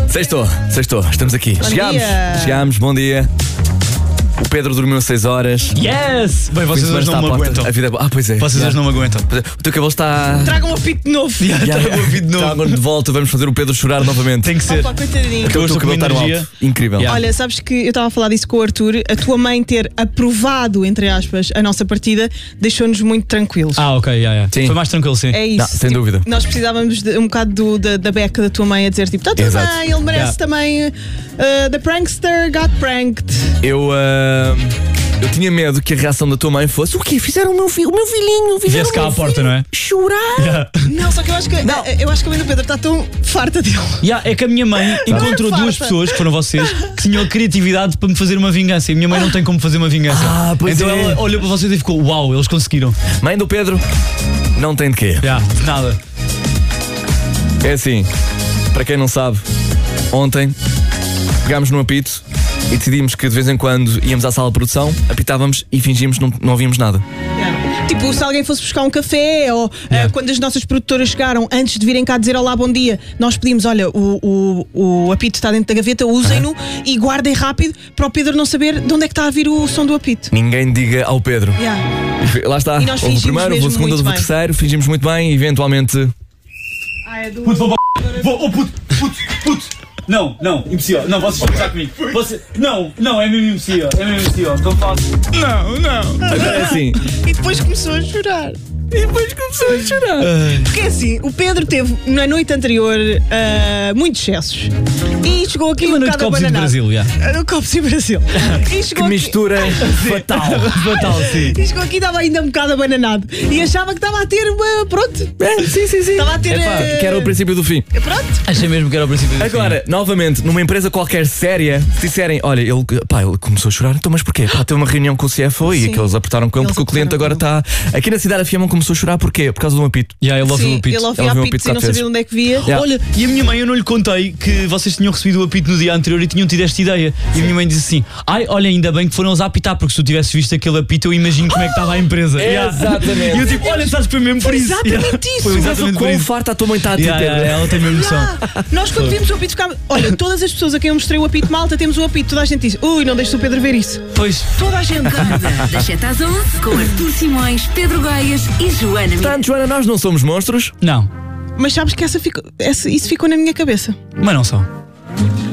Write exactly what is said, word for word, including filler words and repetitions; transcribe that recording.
Sextou, sextou, estamos aqui. Bom Chegámos, dia. chegámos, bom dia. O Pedro dormiu seis horas. Yes! Bem, vocês Fim de hoje semana não me está à porta. aguentam. A vida é boa. Ah, pois é. Vocês Yeah. hoje não me aguentam. Pois é. O teu cabelo está. Tragam um apito novo. Yeah, Yeah, trago yeah. o vídeo de novo. Está agora de volta, vamos fazer o Pedro chorar novamente. Tem que ser. Opa, coitadinho. O teu, o teu Hoje estou cabelo com está no energia. alto. Incrível. Yeah. Olha, sabes que eu estava a falar disso com o Arthur. A tua mãe ter aprovado, entre aspas, a nossa partida deixou-nos muito tranquilos. Ah, ok, yeah, yeah. Sim. Foi mais tranquilo, sim. É isso. Não, sem Tipo, dúvida. Nós precisávamos de um bocado do- da, da beca da tua mãe a dizer tipo, está tudo Exato. bem, ele merece Yeah. também. uh, the prankster got pranked. Eu. ah, Eu tinha medo que a reação da tua mãe fosse: o quê? Fizeram o meu, fi- o meu filhinho? Fizeram Viesse o cá meu à porta, filho não é? chorar? Yeah. Não, só que eu acho que Não. eu acho que a mãe do Pedro está tão farta dele. Yeah, é que a minha mãe encontrou Farta. duas pessoas, que foram vocês, que tinham a criatividade para me fazer uma vingança. E a minha mãe não tem como fazer uma vingança. Ah, pois então é. ela olhou para vocês e ficou: uau, eles conseguiram. Mãe do Pedro, não tem de quê. Yeah, de nada. É assim, para quem não sabe, ontem pegámos no apito e decidimos que de vez em quando íamos à sala de produção, apitávamos e fingíamos que não, não ouvíamos nada. Yeah. Tipo, se alguém fosse buscar um café ou uh, Yeah. quando as nossas produtoras chegaram, antes de virem cá dizer olá, bom dia, nós pedimos: olha, o, o, o apito está dentro da gaveta, usem-no e guardem rápido para o Pedro não saber de onde é que está a vir o som do apito. Ninguém diga ao Pedro. Yeah. Lá está, E nós houve o fingimos primeiro, houve o mesmo segundo, muito houve o bem. terceiro, fingimos muito bem e eventualmente. Ah, é do... Puto, vou, vou, oh puto, puto, puto. Não, não, impossível. Não, vocês vão gozar comigo. Você, não, não, é mesmo impossível. É mesmo impossível. Estou fácil. Não, não. Agora é assim. E depois começou a chorar. E depois começou a chorar. Porque assim, o Pedro teve na noite anterior uh, muitos excessos e chegou aqui Uma um noite de bocado copos em abananado. Brasil, já. No Copos em Brasil. E chegou Que aqui- mistura fatal. Fatal, sim. E chegou aqui e estava ainda um bocado abananado. E achava que estava a ter uma. Pronto. É, sim, sim, sim. Estava a ter. Epá, eh, que era o princípio do fim. Pronto. Achei mesmo que era o princípio do Agora, novamente, numa empresa qualquer séria, se disserem: olha, ele, pá, ele começou a chorar, então mas porquê? Pá, teve uma reunião com o C F O e Sim. que eles apertaram com ele Eles porque o cliente agora apertaram está. Aqui na cidade a Fiamma começou a chorar porquê? Por causa de um apito. fim. Yeah, ele ouviu Sim, o apito. ele ouvia Ela ouviu o apitos apito e não quatro sabia vezes. onde é que via. Yeah. Olha, e a minha mãe, eu não lhe contei que vocês tinham recebido o apito no dia anterior e tinham tido esta ideia. E a minha mãe disse assim: ai, olha, ainda bem que foram eles a apitar, porque se tu tivesse visto aquele apito, eu imagino como é que estava a empresa. Yeah. Exatamente. E eu tipo, olha, sabes que foi mesmo por Foi isso. exatamente Yeah. isso. Foi exatamente por Quão isso. farta a tua mãe está a ti, Yeah, Pedro. yeah, ela tem mesmo noção. Ah, nós quando vimos o apito ficámos. Olha, todas as pessoas a quem eu mostrei o apito, malta, temos o apito. Toda a gente disse: ui, não deixes o Pedro ver isso. Pois. Toda a gente. Das sete às onze, com Artur Simões, Pedro Gaias e Joana Miranda. Portanto, Joana, nós não somos monstros. Não, Mas sabes que essa ficou, essa, isso ficou na minha cabeça. mas não são.